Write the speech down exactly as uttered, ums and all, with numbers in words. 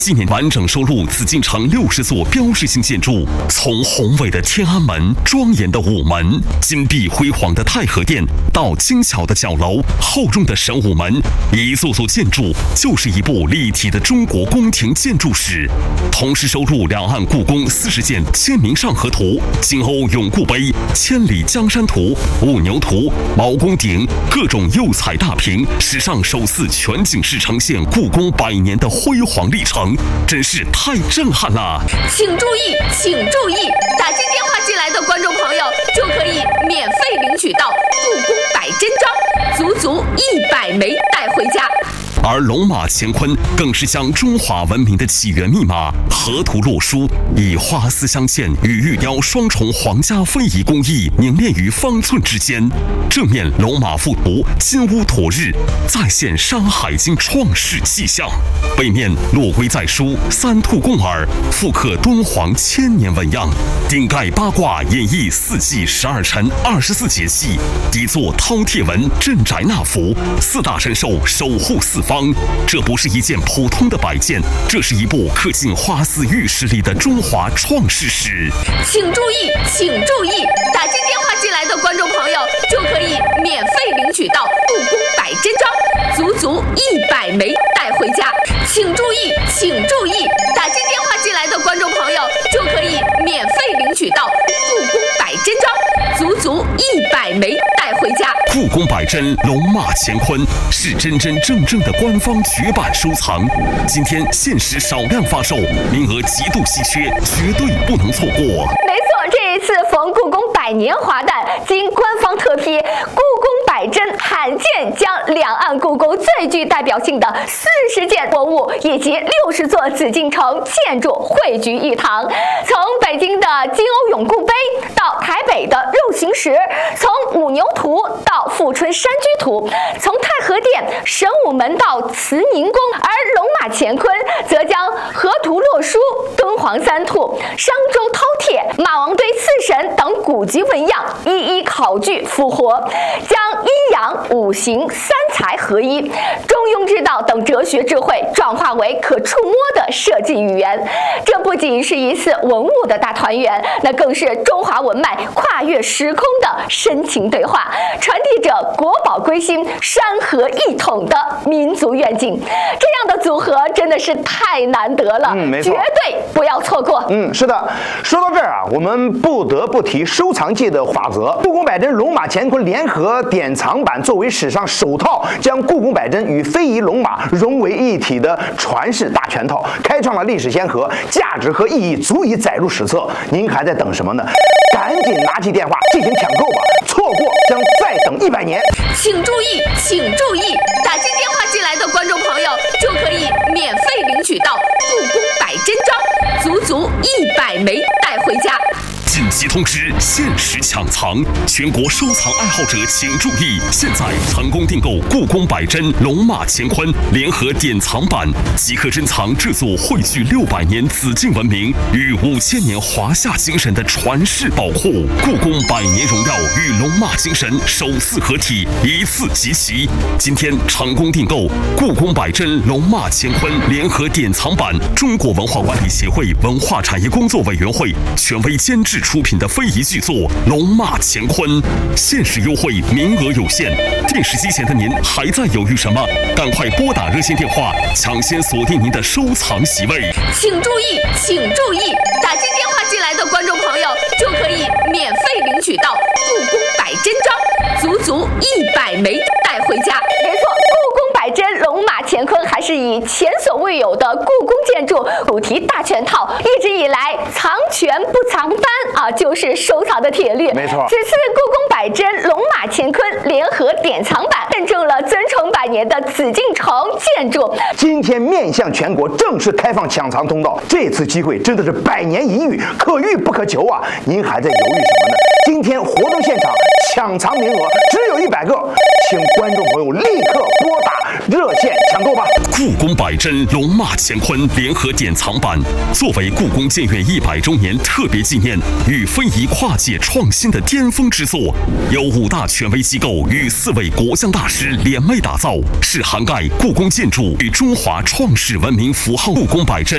今年完整收录紫禁城六十座标志性建筑，从宏伟的天安门、庄严的午门、金碧辉煌的太和殿，到精巧的角楼、厚重的神武门，一座座建筑就是一部立体的中国宫廷建筑史。同时收录两岸故宫四十件《清明上河图》、金瓯永固碑、千里江山图、五牛图、毛公鼎各种釉彩大屏，史上首次全景式呈现故宫百年的辉煌历程。真是太震撼了！ 请注意，请注意，打进电话进来的观众朋友就可以免费领取到故宫百珍章，足足一百枚带回家。 而龙马乾坤更是将中华文明的起源密码河图洛书，以花丝镶嵌与玉雕双重皇家非遗工艺凝练于方寸之间。正面龙马附图金乌陀日，再现《山海经》创世迹象；背面落龟在书三兔共耳，复刻敦煌千年纹样。顶盖八卦演绎四季十二辰二十四节气，底座饕餮纹镇宅纳福，四大神兽守护四方。这不是一件普通的摆件，这是一部刻进花丝玉石里的中华创世史。 请注意，请注意，打进电话进来的观众朋友就可以免费领取到故宫百珍章，足足一百枚带回家。请注意，请注意，打进电话进来的观众朋友就可以免费领取到故宫百珍章，足足一百枚带回家。 故宫百珍龙马乾坤是真真正正的官方绝版收藏，今天限时少量发售，名额极度稀缺，绝对不能错过。 没错，这一次逢故宫百年华诞，经官方特批，故宫百珍罕见将两岸故宫最具代表性的四十件文物以及六十座紫禁城建筑汇聚一堂。从北京的金瓯永固碑到台北的肉形石，从五牛图到富春山居图，从太和殿、神武门到慈宁宫，而龙马乾坤则将河图洛书、敦煌三兔、商周饕餮、马王堆四神等古籍纹样一一考据复活，将阴阳五行三才合一、中庸之道等哲学智慧转化为可触摸的设计语言。这不仅是一次文物的大团圆，那更是中华文脉跨越时空的深情对话，传递着国宝归心、山河一统的民族愿景。这样的组合真的是太难得了， 嗯，没错， 绝对不要错过。 嗯，是的。说到这儿啊，我们不得不提收藏界的法则。故宫百珍龙马乾坤联合典藏版作为史上首套将故宫百珍与非遗龙马融为一体的传世大全套，开创了历史先河，价值和意义足以载入史册。您还在等什么呢？赶紧拿起电话进行抢购吧，错过将再等一百年。 请注意，请注意，打进电话进来的观众朋友就可以免费领取到故宫百珍章，足足一百枚带回家。 紧急通知，限时抢藏，全国收藏爱好者请注意！现在成功订购故宫百珍龙马乾坤联合典藏版，即可珍藏这座汇聚六百年紫禁文明与五千年华夏精神的传世宝库。故宫百年荣耀与龙马精神首次合体，一次集齐。今天成功订购故宫百珍龙马乾坤联合典藏版，中国文化管理协会文化产业工作委员会权威监制出品的非遗巨作《龙马乾坤》，限时优惠，名额有限。电视机前的您还在犹豫什么？赶快拨打热线电话，抢先锁定您的收藏席位。 请注意，请注意，打进电话进来的观众朋友就可以免费领取到故宫百珍章，足足一百枚带回家。 没错，故宫百珍龙马乾坤还是以前所未有的故宫建筑主题大全套，一直以来藏全不藏斑啊，就是收藏的铁律。 没错， 此次故宫百珍龙马乾坤联合典藏版认证了尊崇百年的紫禁城建筑。 今天面向全国正式开放抢藏通道，这次机会真的是百年一遇，可遇不可求啊！您还在犹豫什么呢？今天活动现场抢藏名额只有一百个，请观众朋友立刻拨打热线抢购吧！ 故宫百珍龙马乾坤联合典藏版作为故宫建院一百周年特别纪念与非遗跨界创新的巅峰之作，由五大权威机构与四位国匠大师联袂打造，是涵盖故宫建筑与中华创世文明符号故宫百珍